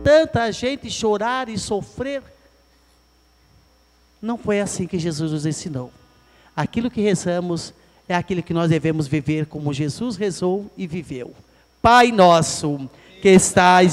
tanta gente chorar e sofrer. Não foi assim que Jesus nos ensinou. Aquilo que rezamos é aquilo que nós devemos viver como Jesus rezou e viveu. Pai nosso, que estais